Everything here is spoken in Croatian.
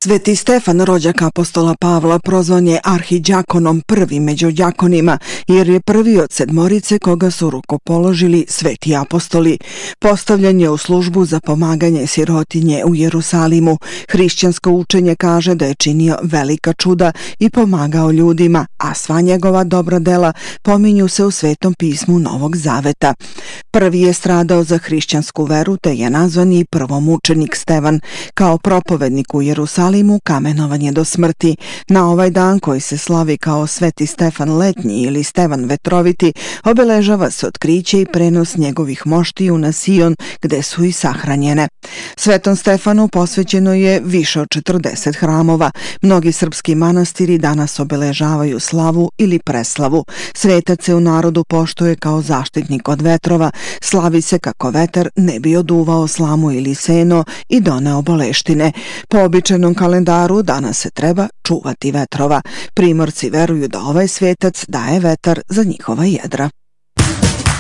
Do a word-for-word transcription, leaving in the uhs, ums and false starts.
Sveti Stefan, rođak apostola Pavla, prozvan je arhiđakonom, prvi među đakonima, jer je prvi od sedmorice koga su rukopoložili sveti apostoli. Postavljen je u službu za pomaganje sirotinje u Jerusalimu. Hrišćansko učenje kaže da je činio velika čuda i pomagao ljudima, a sva njegova dobra dela pominju se u Svetom pismu Novog Zaveta. Prvi je stradao za hrišćansku veru, te je nazvan i prvomučenik Stevan. Kao propovednik u Jerusalimu kamenovan je do smrti. Na ovaj dan, koji se slavi kao Sveti Stefan Letnji ili Stevan Vetroviti, obeležava se otkriće i prenos njegovih moštiju na Sion, gde su i sahranjene. Svetom Stefanu posvećeno je više od četrdeset hramova. Mnogi srpski manastiri danas obeležavaju slavu ili preslavu. Svetac se u narodu poštuje kao zaštitnik od vetrova. Slavi se kako vetar ne bi oduvao slamu ili seno i doneo boleštine. Po običajnom kalendaru danas se treba čuvati vetrova. Primorci veruju da ovaj svetac daje vetar za njihova jedra.